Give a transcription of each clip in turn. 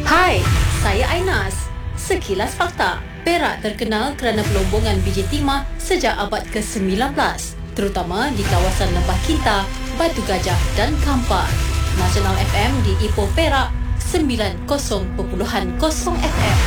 Hai, saya Ainas. Sekilas fakta. Perak terkenal kerana pelombongan biji timah sejak abad ke-19, terutama di kawasan Lembah Kinta, Batu Gajah dan Kampar. Nasional FM di Ipoh Perak 90.0 FM.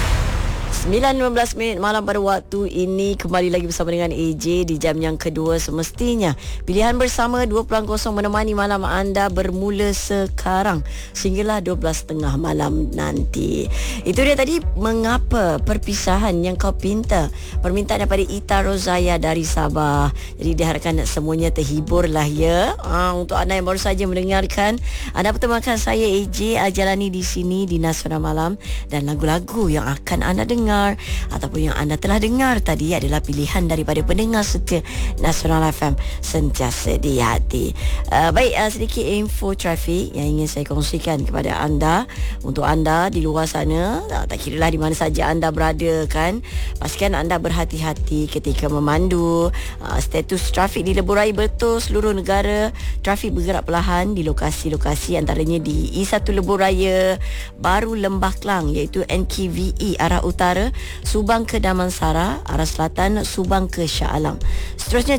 9.15 minit malam pada waktu ini, kembali lagi bersama dengan AJ di jam yang kedua semestinya. Pilihan bersama 2.0 menemani malam anda bermula sekarang sehinggalah 12.30 malam nanti. Itu dia tadi mengapa perpisahan yang kau pinta. Permintaan daripada Ita Rozaya dari Sabah. Jadi diharapkan semuanya terhibur lah ya. Untuk anda yang baru saja mendengarkan, anda pertemukan saya AJ Ajalani di sini di Nasional Malam, dan lagu-lagu yang akan anda dengar ataupun yang anda telah dengar tadi adalah pilihan daripada pendengar setia Nasional FM sentiasa di hati. Baik, sedikit info trafik yang ingin saya kongsikan kepada anda. Untuk anda di luar sana, tak kiralah di mana saja anda berada kan, pastikan anda berhati-hati ketika memandu. Status trafik di lebuh raya betul seluruh negara. Trafik bergerak perlahan di lokasi-lokasi antaranya di E1 Lebuh Raya Baru Lembah Kelang iaitu NKVE arah utara, Subang ke Damansara, arah selatan Subang ke Shah Alam. Seterusnya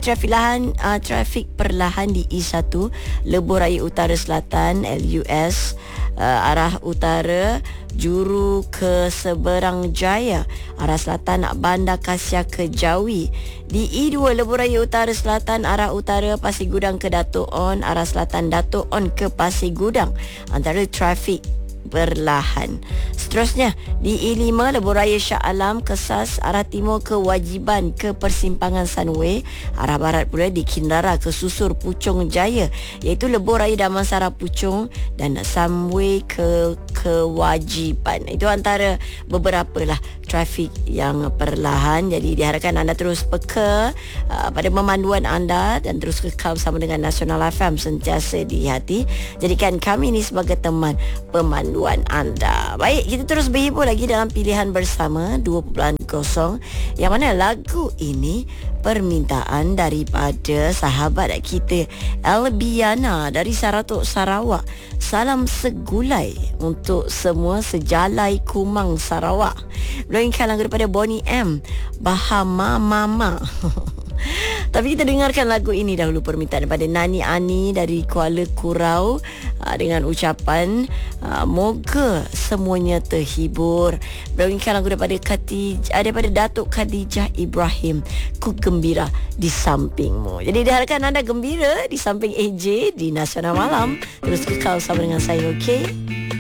trafik perlahan di E1 Lebuh Raya Utara Selatan LUS arah utara Juru ke Seberang Jaya, arah selatan Bandar Kasia ke Jawi. Di E2 Lebuh Raya Utara Selatan arah utara Pasir Gudang ke Datuk On, arah selatan Datuk On ke Pasir Gudang, antara trafik perlahan. Seterusnya di E5 Lebuh Raya Shah Alam Kesas, arah timur ke Wajiban ke Persimpangan Sunway, arah barat pula di Kindara ke Susur Puchong Jaya iaitu Lebuh Raya Damansara Puchong dan Sunway ke Kewajiban. Itu antara beberapa lah trafik yang perlahan. Jadi diharapkan anda terus peka pada pemanduan anda dan terus kekal bersama dengan Nasional FM sentiasa di hati. Jadikan kami ini sebagai teman pemanduan anda. Baik, kita terus berhibur lagi dalam pilihan bersama 2.0, yang mana lagu ini permintaan daripada sahabat kita Albiana dari Saratok, Sarawak. Salam segulai untuk semua sejalai Kumang, Sarawak. Melainkan lagu daripada Bonnie M, Bahama Mama. Tapi kita dengarkan lagu ini dahulu, permintaan daripada Nani Ani dari Kuala Kurau, dengan ucapan moga semuanya terhibur. Berikan lagu daripada Datuk Khadijah Ibrahim, Ku Gembira di Sampingmu. Jadi diharapkan anda gembira di samping AJ di Nasional Malam. Terus kekal bersama dengan saya, okey?